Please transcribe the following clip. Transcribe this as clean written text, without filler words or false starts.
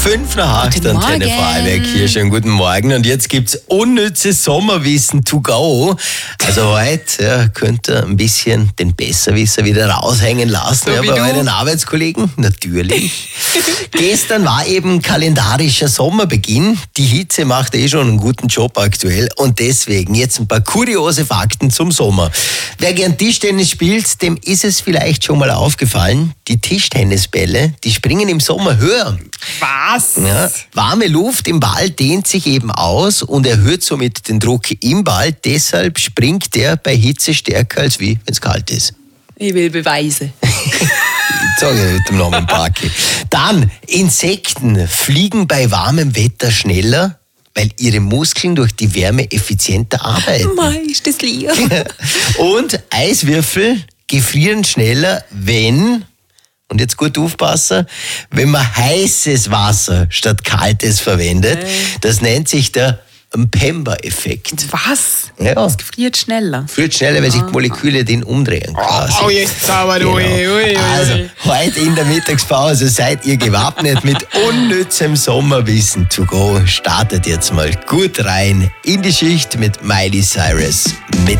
5 nach 8 Antenne Vorarlberg hier. Schönen guten Morgen. Und jetzt gibt's unnützes Sommerwissen to go. Also heute könnt ihr ein bisschen den Besserwisser wieder raushängen lassen. So wie bei du. euren Arbeitskollegen. Natürlich. Gestern war eben kalendarischer Sommerbeginn. Die Hitze macht schon einen guten Job aktuell. Und deswegen jetzt ein paar kuriose Fakten zum Sommer. Wer gern Tischtennis spielt, dem ist es vielleicht schon mal aufgefallen. Die Tischtennisbälle, die springen im Sommer höher. Was? Ja, warme Luft im Ball dehnt sich eben aus und erhöht somit den Druck im Ball. Deshalb springt der bei Hitze stärker als wenn es kalt ist. Ich will Beweise. Sag ich mit dem Namen Parky. Dann, Insekten fliegen bei warmem Wetter schneller, weil ihre Muskeln durch die Wärme effizienter arbeiten. Mei, ist das lieb. Und Eiswürfel gefrieren schneller, wenn, und jetzt gut aufpassen, wenn man heißes Wasser statt kaltes verwendet. Das nennt sich der Mpemba-Effekt. Was? Ja. Das gefriert schneller. Friert schneller, weil sich die Moleküle den umdrehen quasi. Oh, jetzt aber Genau. ui. Also, heute in der Mittagspause seid ihr gewappnet mit unnützem Sommerwissen to go. Startet jetzt mal gut rein in die Schicht mit Miley Cyrus. Mit